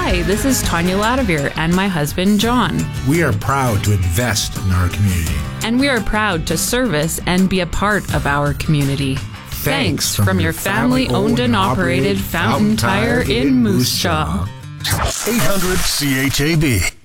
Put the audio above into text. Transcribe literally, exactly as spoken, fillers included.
Hi, this is Tanya Ladavere and my husband, John. We are proud to invest in our community. And we are proud to service and be a part of our community. Thanks, Thanks from, from your family-owned and operated Fountain Tire in Moose Jaw. eight hundred C H A B.